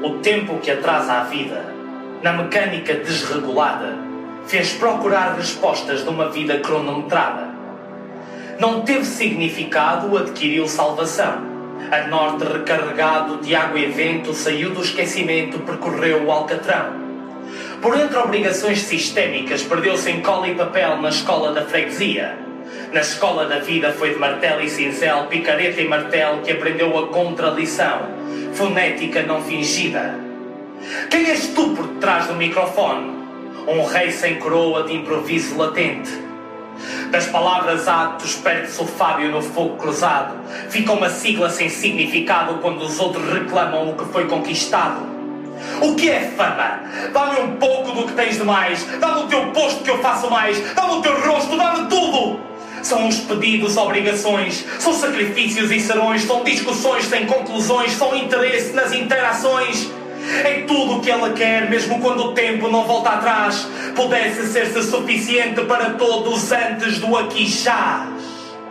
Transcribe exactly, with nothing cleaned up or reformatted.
O tempo que atrasa a vida, na mecânica desregulada, fez procurar respostas numa vida cronometrada. Não teve significado, adquiriu salvação. A norte recarregado de água e vento, saiu do esquecimento, percorreu o alcatrão. Por entre obrigações sistémicas, perdeu-se em cola e papel na escola da freguesia. Na escola da vida foi de martelo e cincel, picareta e martelo, que aprendeu a contralição, fonética não fingida. Quem és tu por detrás do microfone? Um rei sem coroa de improviso latente. Das palavras atos perde-se o Fábio no fogo cruzado. Fica uma sigla sem significado quando os outros reclamam o que foi conquistado. O que é fama? Dá-me um pouco do que tens de mais. Dá-me o teu posto que eu faço mais. Dá-me o teu rosto, dá-me tudo. São os pedidos, obrigações. São sacrifícios e serões. São discussões sem conclusões. São interesse nas interações. É tudo o que ela quer, mesmo quando o tempo não volta atrás. Pudesse ser-se suficiente para todos antes do aqui já.